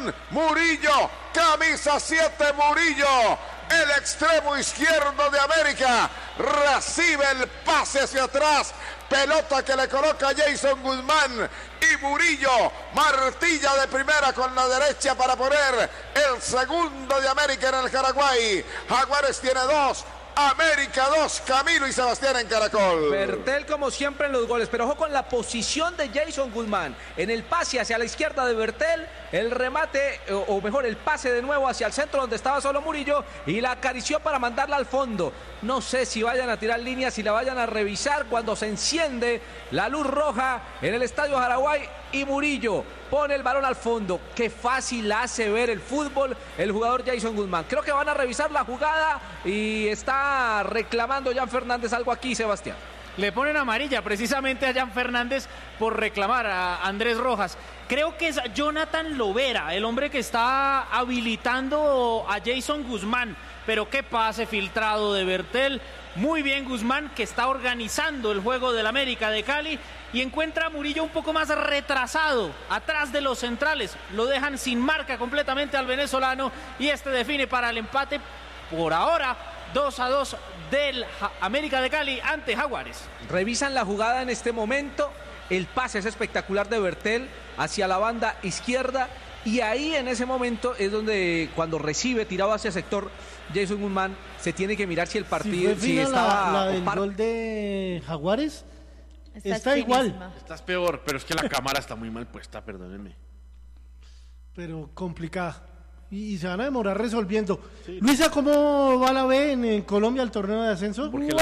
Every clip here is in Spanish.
Guzmán, Murillo, camisa 7 Murillo, el extremo izquierdo de América, recibe el pase hacia atrás, pelota que le coloca Jason Guzmán y Murillo martilla de primera con la derecha para poner el segundo de América en el Jaraguay. Jaguares tiene 2, América 2, Camilo y Sebastián en Caracol. Bertel como siempre en los goles, pero ojo con la posición de Jason Guzmán. En el pase hacia la izquierda de Bertel, el remate, o mejor el pase de nuevo hacia el centro donde estaba solo Murillo y la acarició para mandarla al fondo. No sé si vayan a tirar líneas, si la vayan a revisar cuando se enciende la luz roja en el Estadio Jaraguay y Murillo pone el balón al fondo. Qué fácil hace ver el fútbol el jugador Jason Guzmán. Creo que van a revisar la jugada y está reclamando Jan Fernández algo aquí, Sebastián. Le ponen amarilla precisamente a Jan Fernández por reclamar a Andrés Rojas. Creo que es Jonathan Lovera, el hombre que está habilitando a Jason Guzmán. Pero qué pase filtrado de Bertel. Muy bien Guzmán, que está organizando el juego del América de Cali y encuentra a Murillo un poco más retrasado, atrás de los centrales. Lo dejan sin marca completamente al venezolano y este define para el empate por ahora 2-2 del América de Cali ante Jaguares. Revisan la jugada en este momento, el pase es espectacular de Bertel hacia la banda izquierda y ahí en ese momento es donde cuando recibe tirado hacia el sector Jason Guzmán se tiene que mirar si el partido si estaba la del gol de Jaguares está igual. Estás peor, pero es que la cámara está muy mal puesta, perdónenme. Pero complicada. Y se van a demorar resolviendo. Sí. Luisa, ¿cómo va la B en Colombia el torneo de ascenso? Bueno,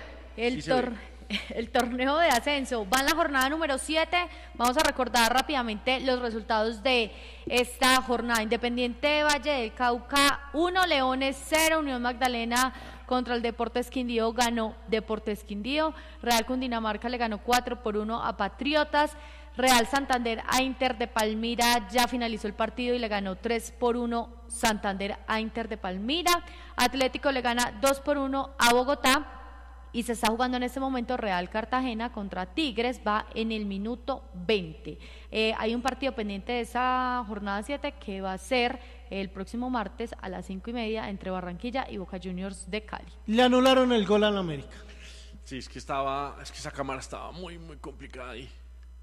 el torneo de ascenso va en la jornada número 7. Vamos a recordar rápidamente los resultados de esta jornada. Independiente Valle del Cauca 1, Leones 0, Unión Magdalena contra el Deportes Quindío ganó Deportes Quindío, Real Cundinamarca le ganó 4-1 a Patriotas, Real Santander a Inter de Palmira ya finalizó el partido y le ganó 3-1 Santander a Inter de Palmira, Atlético le gana 2-1 a Bogotá. Y se está jugando en este momento Real Cartagena contra Tigres, va en el minuto 20. Hay un partido pendiente de esa jornada 7 que va a ser el próximo martes a las 5:30 entre Barranquilla y Boca Juniors de Cali. Le anularon el gol al América. Sí, es que esa cámara estaba muy, muy complicada ahí.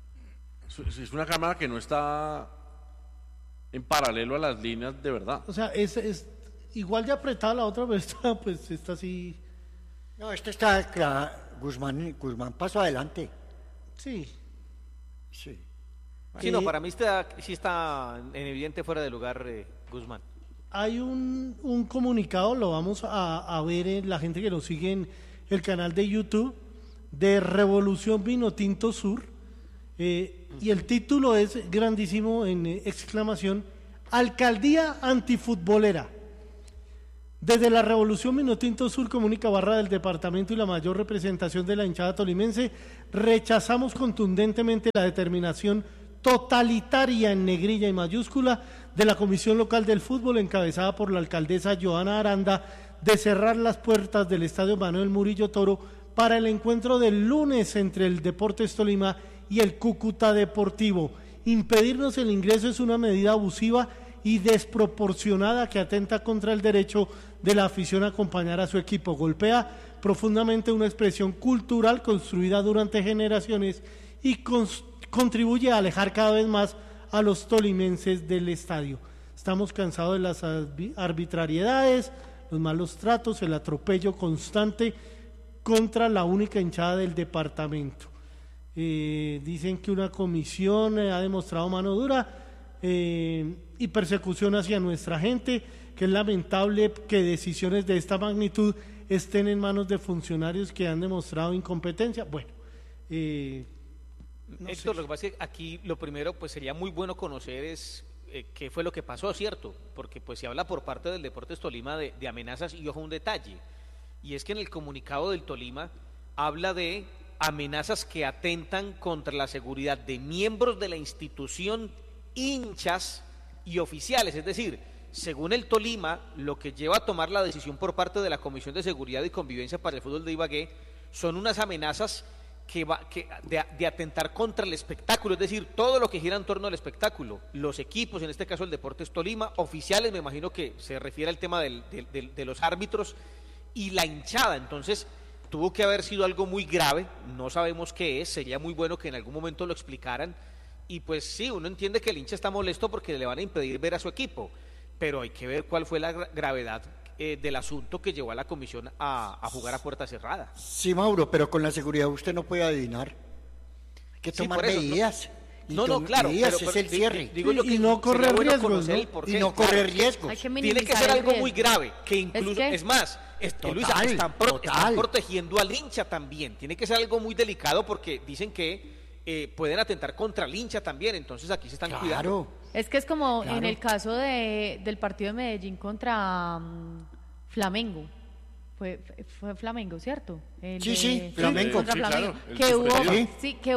Es una cámara que no está en paralelo a las líneas de verdad. O sea, es igual de apretada la otra, pero está así... No, está claro. Guzmán pasó adelante. Sí. Sí. Sí, no, para mí sí está en evidente fuera de lugar Guzmán. Hay un comunicado, lo vamos a ver en la gente que nos sigue en el canal de YouTube, de Revolución Vinotinto Sur, y el título es grandísimo en exclamación, Alcaldía Antifutbolera. Desde la Revolución Vinotinto Sur comunica Barra del departamento y la mayor representación de la hinchada tolimense, rechazamos contundentemente la determinación totalitaria en negrilla y mayúscula de la Comisión Local del Fútbol encabezada por la alcaldesa Joana Aranda de cerrar las puertas del Estadio Manuel Murillo Toro para el encuentro del lunes entre el Deportes Tolima y el Cúcuta Deportivo. Impedirnos el ingreso es una medida abusiva y desproporcionada que atenta contra el derecho de la afición a acompañar a su equipo. Golpea profundamente una expresión cultural construida durante generaciones y contribuye a alejar cada vez más a los tolimenses del estadio. Estamos cansados de las arbitrariedades, los malos tratos, el atropello constante contra la única hinchada del departamento. Dicen que una comisión ha demostrado mano dura y persecución hacia nuestra gente, que es lamentable que decisiones de esta magnitud estén en manos de funcionarios que han demostrado incompetencia. Bueno, no Héctor, lo que pasa es que aquí lo primero pues sería muy bueno conocer es qué fue lo que pasó, ¿cierto? Porque pues se habla por parte del Deportes Tolima de amenazas y ojo un detalle, y es que en el comunicado del Tolima habla de amenazas que atentan contra la seguridad de miembros de la institución, hinchas y oficiales, es decir, según el Tolima, lo que lleva a tomar la decisión por parte de la Comisión de Seguridad y Convivencia para el Fútbol de Ibagué son unas amenazas de atentar contra el espectáculo, es decir, todo lo que gira en torno al espectáculo, los equipos, en este caso el Deportes Tolima, oficiales, me imagino que se refiere al tema de los árbitros y la hinchada. Entonces tuvo que haber sido algo muy grave, no sabemos qué es, sería muy bueno que en algún momento lo explicaran, y pues sí, uno entiende que el hincha está molesto porque le van a impedir ver a su equipo, pero hay que ver cuál fue la gravedad del asunto que llevó a la comisión a jugar a puerta cerrada. Sí, Mauro, pero con la seguridad usted no puede adivinar. Hay que tomar medidas. Claro. Medidas, es el cierre. Digo yo que y no correr riesgos, ¿no? Y no correr riesgos. Hay que Tiene minimizar que ser el algo muy riesgo. grave, que incluso, es más, Luisa, están protegiendo al hincha también. Tiene que ser algo muy delicado porque dicen que pueden atentar contra el hincha también, entonces aquí se están cuidando. Es que es como en el caso del partido de Medellín contra Flamengo. Fue Flamengo, ¿cierto? Flamengo. Contra Flamengo. Que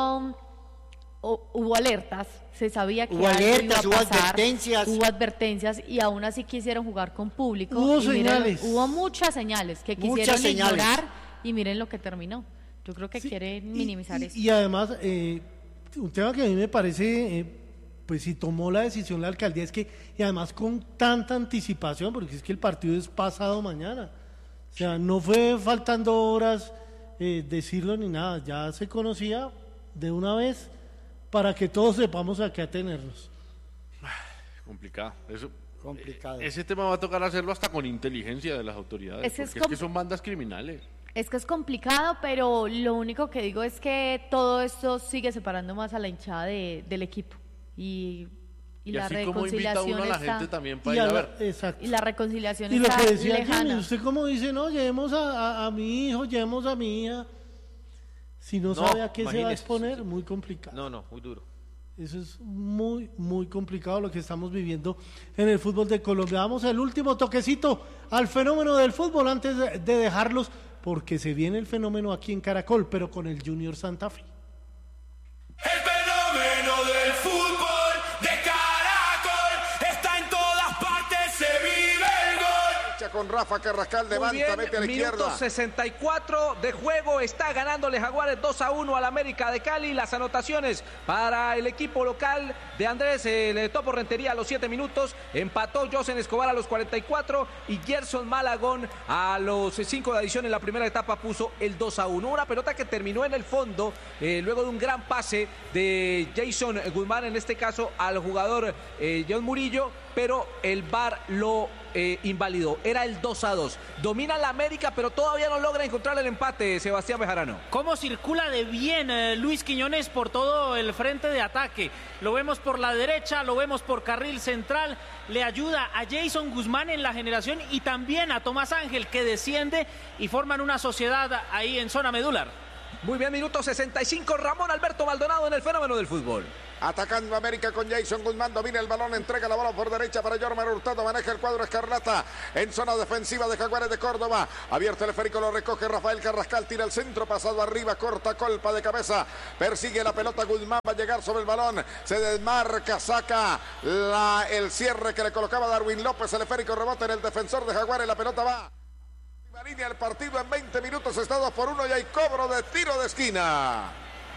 hubo alertas, se sabía que hubo alertas, iba a pasar, hubo advertencias y aún así quisieron jugar con público. Hubo y miren, señales. Hubo muchas señales que quisieron ignorar y miren lo que terminó. Yo creo que quieren minimizar eso. Y además, un tema que a mí me parece, pues si tomó la decisión la alcaldía, es que, y además con tanta anticipación, porque es que el partido es pasado mañana. O sea, no fue faltando horas decirlo ni nada, ya se conocía de una vez para que todos sepamos a qué atenernos. Complicado. Complicado. Ese tema va a tocar hacerlo hasta con inteligencia de las autoridades, porque es que son bandas criminales. Es que es complicado, pero lo único que digo es que todo esto sigue separando más a la hinchada del equipo. Y la así como invita uno a la gente también para ir a ver. Exacto. Y la reconciliación y está lo que decía lejana. Jimmy, usted como dice, no, llevemos a mi hijo, llevemos a mi hija. Si no sabe a qué se va a exponer, muy complicado. No, muy duro. Eso es muy, muy complicado lo que estamos viviendo en el fútbol de Colombia. Damos el último toquecito al fenómeno del fútbol antes de dejarlos, porque se viene el fenómeno aquí en Caracol, pero con el Junior Santa Fe. El fenómeno del fútbol de Caracol está en todas partes, se vive el gol. Con Rafa Carrascal, Muy bien, levanta, mete a la minuto izquierda. 64 de juego, está ganándole Jaguares 2-1 al América de Cali. Las anotaciones para el equipo local de Andrés el Topo Rentería a los 7 minutos, empató Josen Escobar a los 44 y Gerson Malagón a los 5 de adición en la primera etapa puso el 2-1. Una pelota que terminó en el fondo luego de un gran pase de Jason Guzmán, en este caso al jugador John Murillo, pero el VAR lo invalidó. Era el 2-2. Domina la América, pero todavía no logra encontrar el empate, Sebastián Bejarano. ¿Cómo circula de bien Luis Quiñones por todo el frente de ataque? Lo vemos por la derecha, lo vemos por carril central, le ayuda a Jason Guzmán en la generación y también a Tomás Ángel, que desciende y forman una sociedad ahí en zona medular. Muy bien, minuto 65, Ramón Alberto Maldonado en el fenómeno del fútbol. Atacando América con Jason Guzmán, domina el balón, entrega la bola por derecha para Jorman Hurtado, maneja el cuadro escarlata en zona defensiva de Jaguares de Córdoba, abierto el esférico, lo recoge Rafael Carrascal, tira el centro, pasado arriba, corta colpa de cabeza, persigue la pelota, Guzmán va a llegar sobre el balón, se desmarca, saca el cierre que le colocaba Darwin López, el esférico rebota en el defensor de Jaguares, la pelota va. Línea el partido en 20 minutos, está 2-1 y hay cobro de tiro de esquina.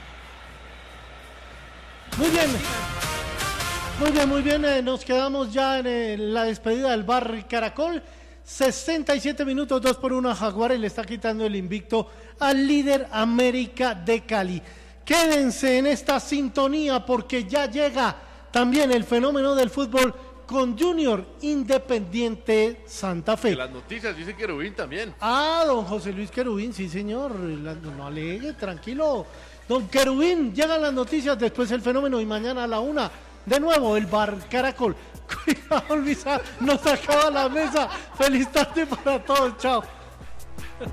Muy bien, nos quedamos ya en la despedida del Bar Caracol. 67 minutos, 2-1 a Jaguares, le está quitando el invicto al líder América de Cali. Quédense en esta sintonía porque ya llega también el fenómeno del fútbol con Junior Independiente Santa Fe. Que las noticias dice Querubín también. Don José Luis Querubín, sí señor, no alegue, tranquilo. Don Querubín, llegan las noticias, después el fenómeno y mañana a la 1, de nuevo el Bar Caracol. Cuidado, Luisa, nos acaba la mesa. Feliz tarde para todos, chao.